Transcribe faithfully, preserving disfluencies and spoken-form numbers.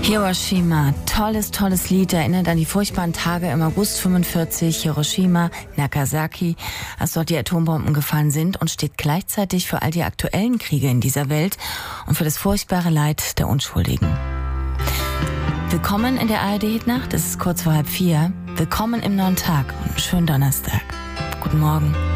Hiroshima, tolles, tolles Lied, erinnert an die furchtbaren Tage im August fünfundvierzig, Hiroshima, Nagasaki, als dort die Atombomben gefallen sind, und steht gleichzeitig für all die aktuellen Kriege in dieser Welt und für das furchtbare Leid der Unschuldigen. Willkommen in der A R D-Hitnacht, es ist kurz vor halb vier. Willkommen im neuen Tag und einen schönen Donnerstag. Guten Morgen.